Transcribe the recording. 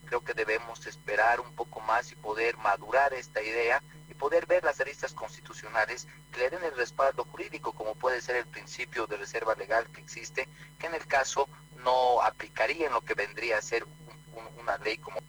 Creo que debemos esperar un poco más y poder madurar esta idea y poder ver las aristas constitucionales que le den el respaldo jurídico, como puede ser el principio de reserva legal que existe, que en el caso no aplicaría en lo que vendría a ser una ley como